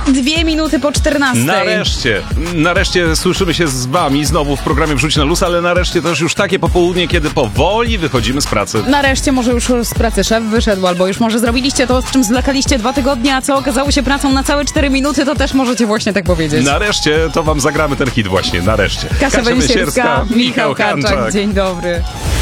2 minuty po 14. Nareszcie słyszymy się z wami znowu w programie Wrzuć na Luz, ale nareszcie też już takie popołudnie, kiedy powoli wychodzimy z pracy. Nareszcie może już z pracy szef wyszedł, albo już może zrobiliście to, z czym zwlekaliście 2 tygodnie, a co okazało się pracą na całe 4 minuty, to też możecie właśnie tak powiedzieć. Nareszcie to wam zagramy ten hit właśnie, nareszcie. Kasia Węsierska, Michał Karczak, dzień dobry.